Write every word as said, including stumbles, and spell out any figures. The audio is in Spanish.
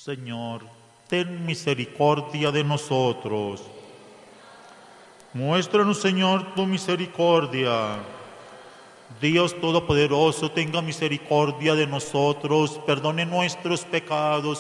Señor, ten misericordia de nosotros. Muéstranos, Señor, tu misericordia. Dios Todopoderoso, tenga misericordia de nosotros, perdone nuestros pecados